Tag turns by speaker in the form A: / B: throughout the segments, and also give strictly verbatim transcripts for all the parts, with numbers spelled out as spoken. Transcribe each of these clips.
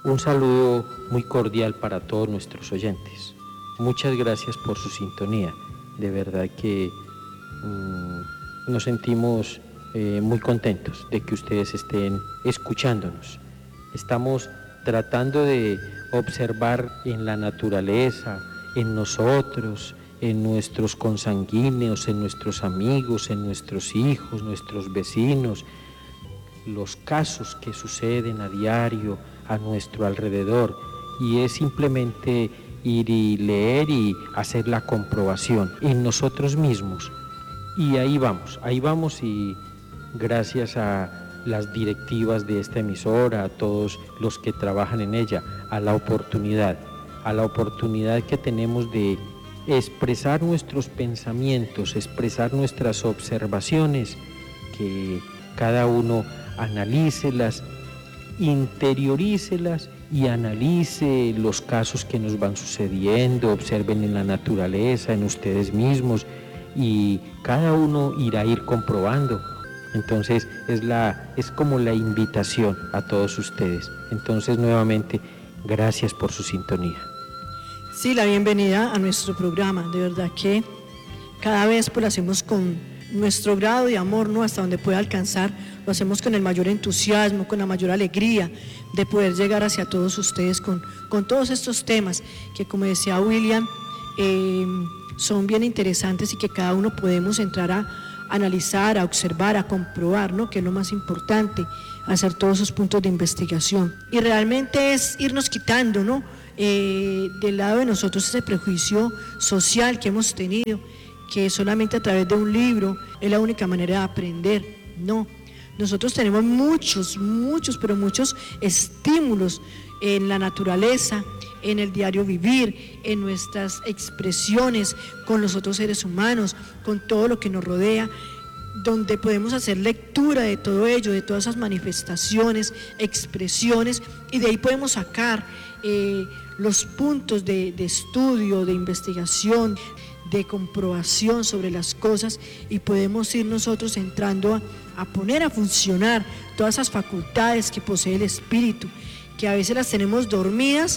A: Un saludo muy cordial para todos nuestros oyentes. Muchas gracias por su sintonía. De verdad que mmm, nos sentimos eh, muy contentos de que ustedes estén escuchándonos. Estamos tratando de observar en la naturaleza, en nosotros, en nuestros consanguíneos, en nuestros amigos, en nuestros hijos, nuestros vecinos, los casos que suceden a diario a nuestro alrededor, y es simplemente ir y leer y hacer la comprobación en nosotros mismos. Y ahí vamos, ahí vamos y gracias a las directivas de esta emisora, a todos los que trabajan en ella, a la oportunidad, a la oportunidad que tenemos de expresar nuestros pensamientos, expresar nuestras observaciones, que cada uno analícelas, interiorícelas y analice los casos que nos van sucediendo, observen en la naturaleza, en ustedes mismos, y cada uno irá a ir comprobando. Entonces es, la, es como la invitación a todos ustedes. Entonces nuevamente, gracias por su sintonía.
B: Sí, la bienvenida a nuestro programa. De verdad que cada vez pues lo hacemos con nuestro grado de amor, ¿no? Hasta donde pueda alcanzar, lo hacemos con el mayor entusiasmo, con la mayor alegría de poder llegar hacia todos ustedes con, con todos estos temas que, como decía William, eh, son bien interesantes y que cada uno podemos entrar a analizar, a observar, a comprobar, ¿no? Que es lo más importante, hacer todos esos puntos de investigación. Y realmente es irnos quitando, ¿no? Eh, del lado de nosotros ese prejuicio social que hemos tenido, que solamente a través de un libro es la única manera de aprender. No, nosotros tenemos muchos, muchos, pero muchos estímulos en la naturaleza, en el diario vivir, en nuestras expresiones con los otros seres humanos, con todo lo que nos rodea, donde podemos hacer lectura de todo ello, de todas esas manifestaciones, expresiones, y de ahí podemos sacar eh, los puntos de, de estudio, de investigación, de comprobación sobre las cosas, y podemos ir nosotros entrando a, a poner a funcionar todas esas facultades que posee el espíritu, que a veces las tenemos dormidas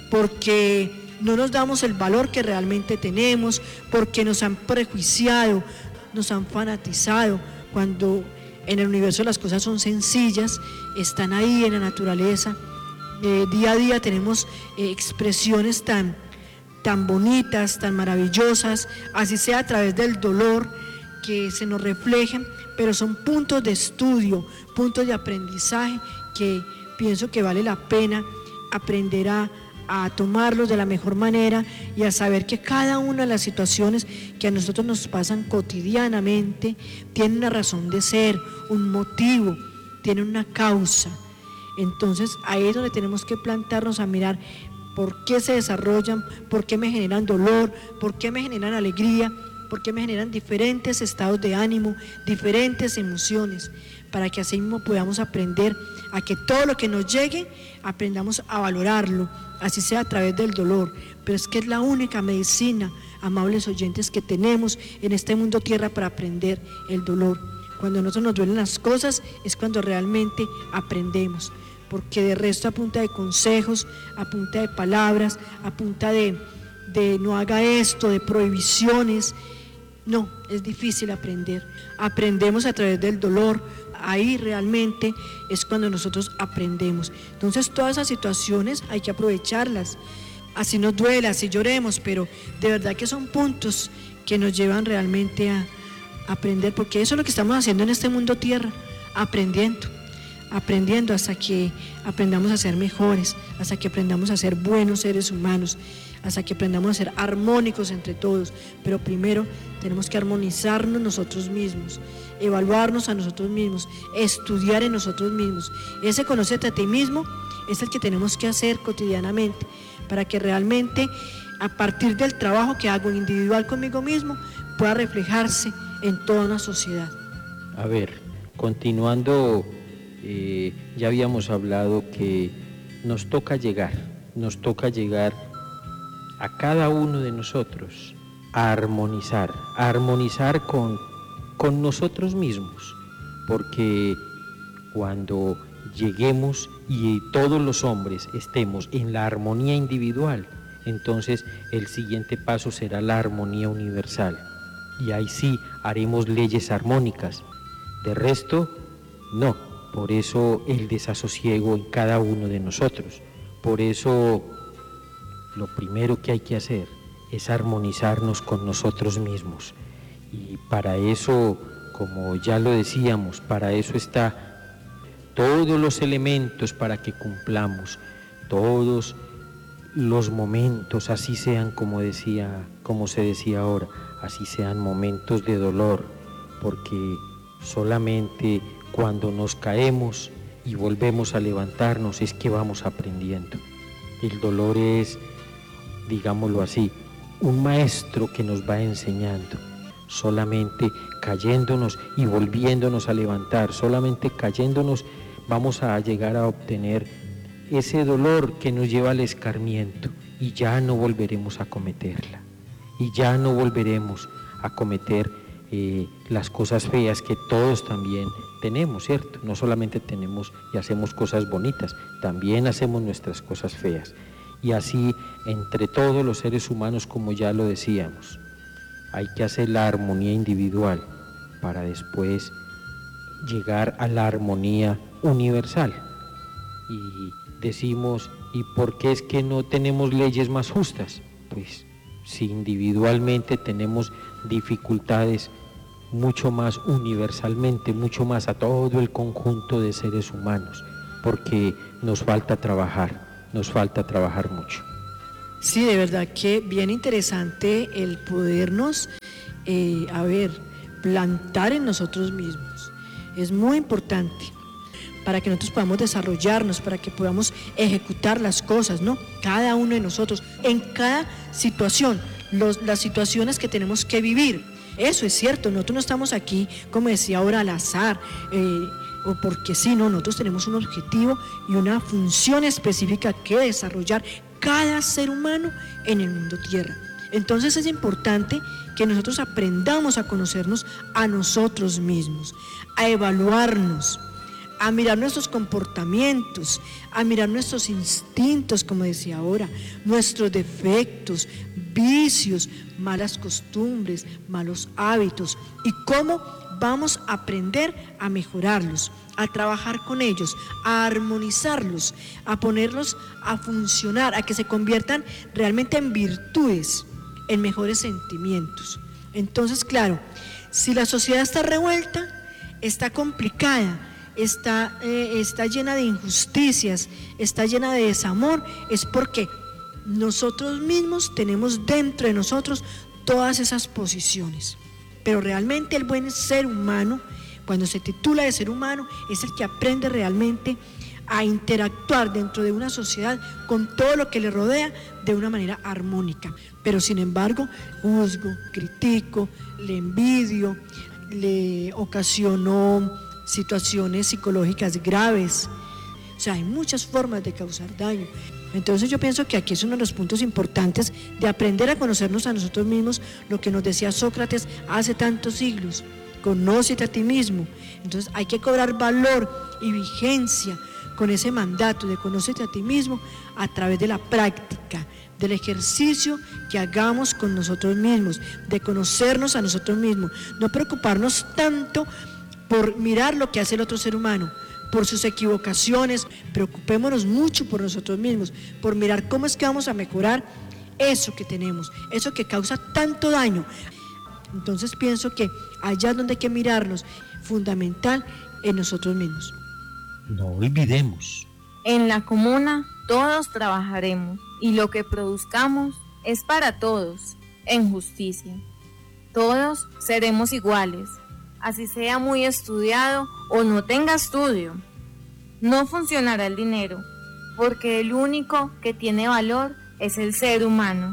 B: porque no nos damos el valor que realmente tenemos, porque nos han prejuiciado, nos han fanatizado, cuando en el universo las cosas son sencillas, están ahí en la naturaleza. Eh, día a día tenemos eh, expresiones tan, tan bonitas, tan maravillosas, así sea a través del dolor que se nos reflejan, pero son puntos de estudio, puntos de aprendizaje que pienso que vale la pena aprender a a tomarlos de la mejor manera y a saber que cada una de las situaciones que a nosotros nos pasan cotidianamente tiene una razón de ser, un motivo, tiene una causa. Entonces ahí es donde tenemos que plantarnos a mirar por qué se desarrollan, por qué me generan dolor, por qué me generan alegría, por qué me generan diferentes estados de ánimo, diferentes emociones, para que así mismo podamos aprender a que todo lo que nos llegue, aprendamos a valorarlo, así sea a través del dolor, pero es que es la única medicina, amables oyentes, que tenemos en este mundo tierra para aprender el dolor. Cuando a nosotros nos duelen las cosas es cuando realmente aprendemos, porque de resto a punta de consejos, a punta de palabras, a punta de, de no haga esto, de prohibiciones, no, es difícil aprender. Aprendemos a través del dolor, ahí realmente es cuando nosotros aprendemos. Entonces todas esas situaciones hay que aprovecharlas, así nos duela, así lloremos, pero de verdad que son puntos que nos llevan realmente a aprender, porque eso es lo que estamos haciendo en este mundo tierra, aprendiendo, aprendiendo hasta que aprendamos a ser mejores, hasta que aprendamos a ser buenos seres humanos, hasta que aprendamos a ser armónicos entre todos, pero primero tenemos que armonizarnos nosotros mismos, evaluarnos a nosotros mismos, estudiar en nosotros mismos. Ese conócete a ti mismo es el que tenemos que hacer cotidianamente, para que realmente a partir del trabajo que hago individual conmigo mismo pueda reflejarse en toda una sociedad.
A: A ver, continuando, eh, ya habíamos hablado que nos toca llegar, nos toca llegar a cada uno de nosotros a armonizar, a armonizar con, con nosotros mismos, porque cuando lleguemos y todos los hombres estemos en la armonía individual, entonces el siguiente paso será la armonía universal. Y ahí sí haremos leyes armónicas. De resto, no. Por eso el desasosiego en cada uno de nosotros. Por eso lo primero que hay que hacer es armonizarnos con nosotros mismos. Y para eso, como ya lo decíamos, para eso está todos los elementos para que cumplamos, todos los momentos, así sean como decía, como se decía ahora, así sean momentos de dolor, porque solamente cuando nos caemos y volvemos a levantarnos es que vamos aprendiendo. El dolor es, digámoslo así, un maestro que nos va enseñando. Solamente cayéndonos y volviéndonos a levantar, solamente cayéndonos vamos a llegar a obtener ese dolor que nos lleva al escarmiento y ya no volveremos a cometerla. Y ya no volveremos a cometer eh, las cosas feas que todos también tenemos, ¿cierto? No solamente tenemos y hacemos cosas bonitas, también hacemos nuestras cosas feas. Y así, entre todos los seres humanos, como ya lo decíamos, hay que hacer la armonía individual para después llegar a la armonía universal. Y decimos, ¿y por qué es que no tenemos leyes más justas? Pues si individualmente tenemos dificultades, mucho más universalmente, mucho más a todo el conjunto de seres humanos, porque nos falta trabajar, nos falta trabajar mucho.
B: Sí, de verdad que bien interesante el podernos, eh, a ver, plantar en nosotros mismos. Es muy importante para que nosotros podamos desarrollarnos, para que podamos ejecutar las cosas, ¿no? Cada uno de nosotros, en cada situación, los, las situaciones que tenemos que vivir. Eso es cierto, nosotros no estamos aquí, como decía ahora, al azar, eh, o porque sí, no, nosotros tenemos un objetivo y una función específica que desarrollar cada ser humano en el mundo tierra. Entonces es importante que nosotros aprendamos a conocernos a nosotros mismos, a evaluarnos, a mirar nuestros comportamientos, a mirar nuestros instintos, como decía ahora, nuestros defectos, vicios, malas costumbres, malos hábitos, y cómo vamos a aprender a mejorarlos, a trabajar con ellos, a armonizarlos, a ponerlos a funcionar, a que se conviertan realmente en virtudes, en mejores sentimientos. Entonces, claro, si la sociedad está revuelta, está complicada, está, eh, está llena de injusticias, está llena de desamor, es porque nosotros mismos tenemos dentro de nosotros todas esas posiciones. Pero realmente el buen ser humano, cuando se titula de ser humano, es el que aprende realmente a interactuar dentro de una sociedad con todo lo que le rodea de una manera armónica. Pero sin embargo, juzgo, critico, le envidio, le ocasiono situaciones psicológicas graves. O sea, hay muchas formas de causar daño. Entonces yo pienso que aquí es uno de los puntos importantes de aprender a conocernos a nosotros mismos, lo que nos decía Sócrates hace tantos siglos: conócete a ti mismo. Entonces hay que cobrar valor y vigencia con ese mandato de conócete a ti mismo a través de la práctica, del ejercicio que hagamos con nosotros mismos, de conocernos a nosotros mismos, no preocuparnos tanto por mirar lo que hace el otro ser humano, por sus equivocaciones. Preocupémonos mucho por nosotros mismos, por mirar cómo es que vamos a mejorar eso que tenemos, eso que causa tanto daño. Entonces pienso que allá es donde hay que mirarnos, fundamental en nosotros mismos.
A: No olvidemos.
C: En la comuna todos trabajaremos y lo que produzcamos es para todos, en justicia. Todos seremos iguales, así sea muy estudiado o no tenga estudio. No funcionará el dinero, porque el único que tiene valor es el ser humano.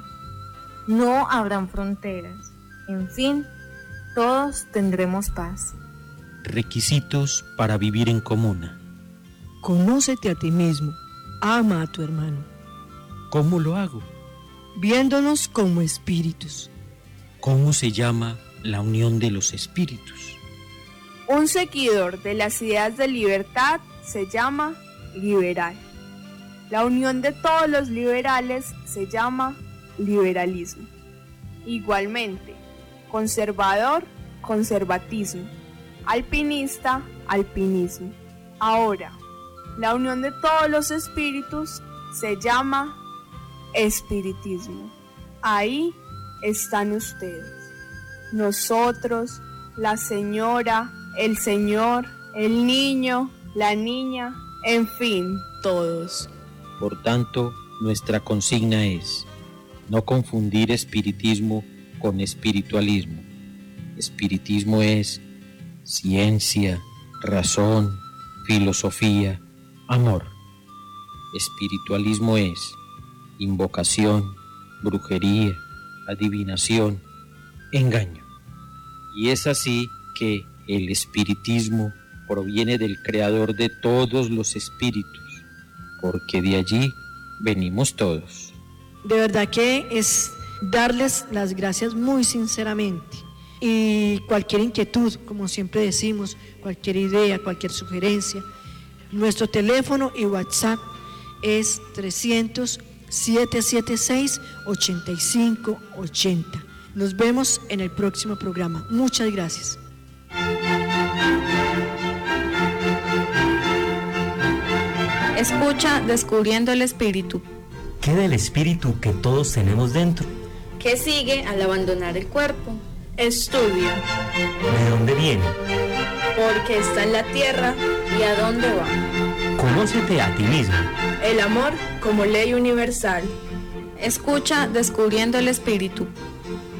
C: No habrán fronteras. En fin, todos tendremos paz.
A: Requisitos para vivir en comuna.
B: Conócete a ti mismo, ama a tu hermano.
A: ¿Cómo lo hago?
B: Viéndonos como espíritus.
A: ¿Cómo se llama la unión de los espíritus?
C: Un seguidor de las ideas de libertad se llama
D: liberal. La unión de todos los liberales se llama liberalismo. Igualmente, conservador, conservatismo. Alpinista, alpinismo. Ahora, la unión de todos los espíritus se llama espiritismo. Ahí están ustedes. Nosotros, la señora, el señor, el niño, la niña, en fin, todos.
A: Por tanto, nuestra consigna es no confundir espiritismo con espiritualismo. Espiritismo es ciencia, razón, filosofía, amor. Espiritualismo es invocación, brujería, adivinación, engaño. Y es así que el espiritismo proviene del creador de todos los espíritus, porque de allí venimos todos.
B: De verdad que es darles las gracias muy sinceramente. Y cualquier inquietud, como siempre decimos, cualquier idea, cualquier sugerencia, nuestro teléfono y WhatsApp es trescientos, setecientos setenta y seis, ochenta y cinco ochenta. Nos vemos en el próximo programa. Muchas gracias.
C: Escucha Descubriendo el Espíritu.
E: ¿Qué del espíritu que todos tenemos dentro?
F: ¿Qué sigue al abandonar el cuerpo?
D: Estudia.
E: ¿De dónde viene?
F: Porque está en la tierra y a dónde va.
E: Conócete a ti mismo.
D: El amor como ley universal.
C: Escucha Descubriendo el Espíritu.